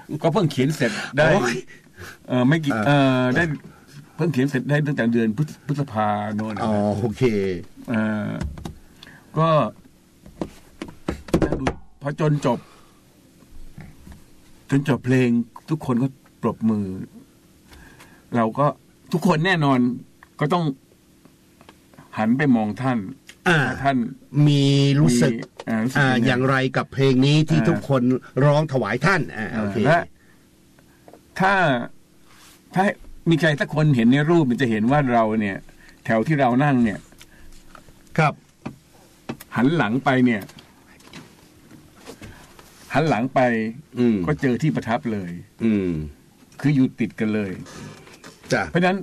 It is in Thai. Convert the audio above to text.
ก็เพิ่งเขียนเสร็จได้ไม่กี่ได้เพิ่งเขียนเสร็จได้ตั้งแต่เดือนพฤษภาโน่นโอเคก็พอจนจบเพลงทุกคนก็ปรบมือเราก็ทุกคนแน่นอนก็ต้องหันไปมองท่านท่านมีรู้สึกอย่างไรกับเพลงนี้ที่ทุกคนร้องถวายท่านโอเคและถ้ามีใครสักคนเห็นในรูปมันจะเห็นว่าเราเนี่ยแถวที่เรานั่งเนี่ยครับหันหลังไปเนี่ยหันหลังไปก็เจอที่ประทับเลยคืออยู่ติดกันเลยจ้ะเพราะนั้น